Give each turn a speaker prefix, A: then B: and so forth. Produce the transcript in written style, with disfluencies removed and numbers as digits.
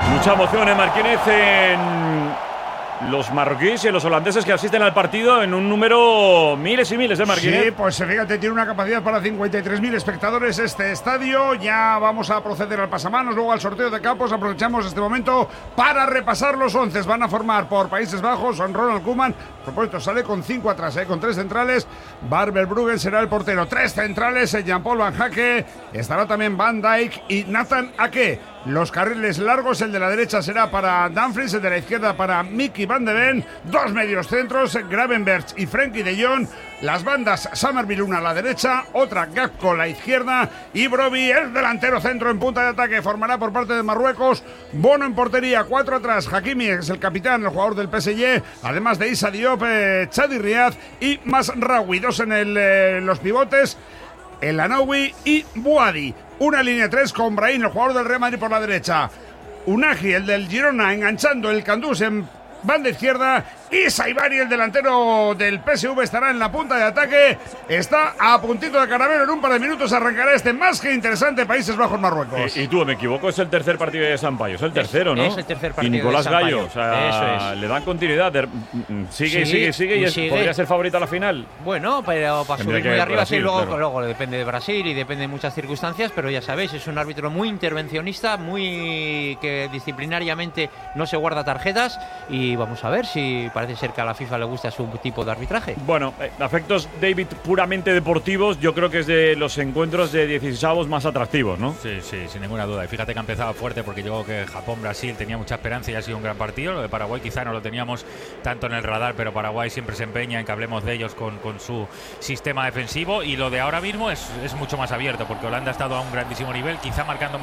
A: Mucha emoción en Martínez en los marroquíes y los holandeses que asisten al partido en un número miles y miles de Martínez.
B: Sí, pues fíjate, tiene una capacidad para 53.000 espectadores este estadio. Ya vamos a proceder al pasamanos, luego al sorteo de campos. Aprovechamos este momento para repasar los 11. Van a formar por Países Bajos, son Ronald Koeman. Por supuesto, sale con 5 atrás, con 3 centrales. Bart Verbruggen será el portero. 3 centrales, Jean-Paul Van Hake. Estará también Van Dijk y Nathan Ake. Los carriles largos, el de la derecha será para Dumfries, el de la izquierda para Mickey Van de Ven. 2 medios centros, Gravenberch y Frenkie de Jong. Las bandas, Summerville una a la derecha, otra Gakpo a la izquierda y Brobbey, el delantero centro en punta de ataque. Formará por parte de Marruecos. Bono en portería, 4 atrás. Hakimi es el capitán, el jugador del PSG. Además de Issa Diop, Chadi Riad y Masraoui. 2 en los pivotes, El Anaoui y Boadi. Una línea 3 con Brahim, el jugador del Real Madrid, por la derecha. Unagi, el del Girona, enganchando el Candús en banda izquierda. Y Saibari, el delantero del PSV, estará en la punta de ataque. Está a puntito de caramelo. En un par de minutos arrancará este más que interesante Países Bajos-Marruecos.
A: Y tú, me equivoco, es el tercer partido de Sampaio. Es el tercero, ¿no?
C: Es el tercer partido.
A: Y Nicolás
C: de Sampaio.
A: Gallo, o sea,
C: eso es.
A: le dan continuidad. Sigue y podría ser favorita a la final.
C: Bueno, pero para subir muy arriba,
A: Brasil,
C: sí, luego,
A: claro.
C: luego depende de Brasil y depende de muchas circunstancias, pero ya sabéis, es un árbitro muy intervencionista, muy que disciplinariamente no se guarda tarjetas, y vamos a ver si parece ser que a la FIFA le gusta su tipo de arbitraje.
A: Bueno, afectos, David, puramente deportivos, yo creo que es de los encuentros de 16avos más atractivos, ¿no?
D: Sí, sin ninguna duda. Y fíjate que ha empezado fuerte, porque yo creo que Japón-Brasil tenía mucha esperanza y ha sido un gran partido. Lo de Paraguay quizá no lo teníamos tanto en el radar, pero Paraguay siempre se empeña en que hablemos de ellos con su sistema defensivo. Y lo de ahora mismo es mucho más abierto, porque Holanda ha estado a un grandísimo nivel, quizá marcando